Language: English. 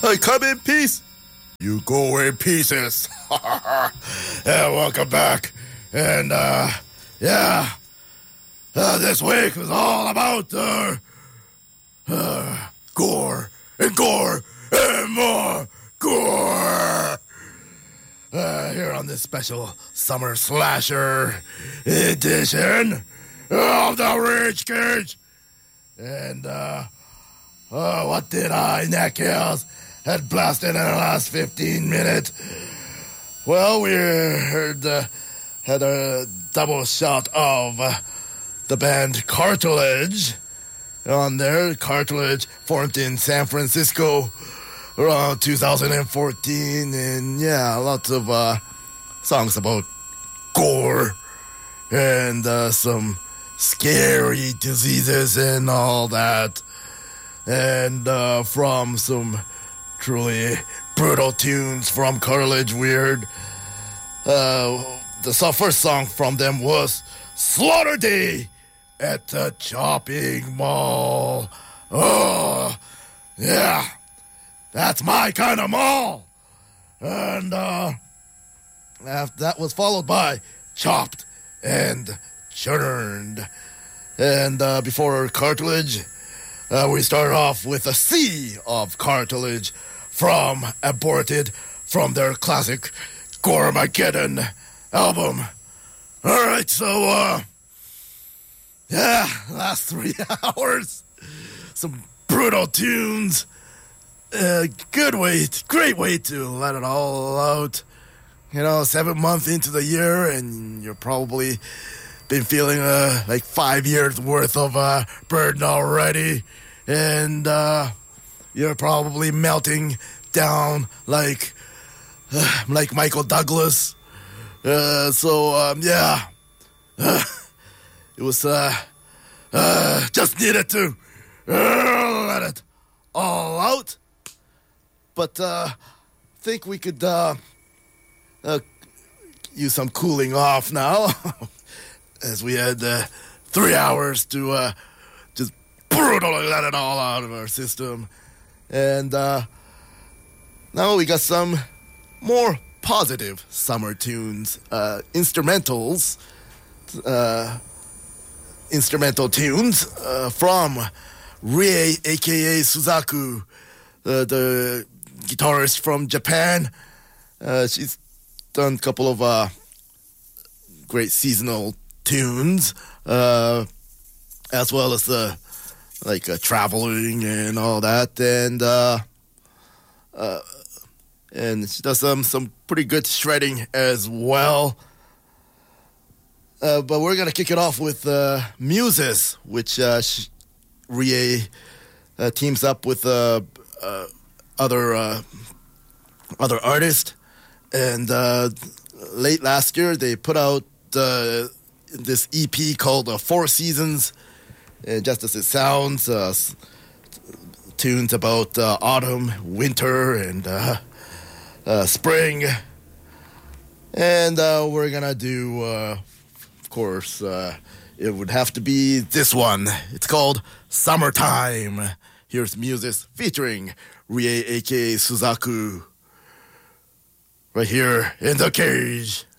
I come in peace. You go in pieces. Yeah, welcome back. And, this week was all about, gore and gore and more gore. Here on this special summer slasher edition of the Rich Cage. And, what did Neck Hills had blasted in the last 15 minutes? Well, we had a double shot of the band Cartilage on there. Cartilage formed in San Francisco around 2014, and yeah, lots of songs about gore and some scary diseases and all that, and from some truly brutal tunes from Cartilage. Weird. The first song from them was Slaughter Day at the Chopping Mall. Oh, yeah. That's my kind of mall. And that was followed by Chopped and Churned. And before Cartilage, we started off with a sea of Cartilage from Aborted from their classic Goremageddon album. All right, so, last 3 hours, some brutal tunes. Great way to let it all out. 7 months into the year, and you're probably been feeling like 5 years worth of burden already, and you're probably melting down like Michael Douglas. It was just needed to let it all out. But think we could use some cooling off now, as we had 3 hours to just brutally let it all out of our system. And now we got some more positive summer tunes, instrumental tunes from Rie, a.k.a. Suzaku, the guitarist from Japan. She's done a couple of great seasonal tunes, as well as traveling and all that, and she does some pretty good shredding as well. But we're gonna kick it off with Muses, which Rie teams up with other artists, and late last year they put out this EP called Four Seasons, and just as it sounds, tunes about autumn, winter, and spring. And we're gonna do, of course, it would have to be this one. It's called Summertime. Here's Muses featuring Rie, a.k.a. Suzaku, right here in the cage.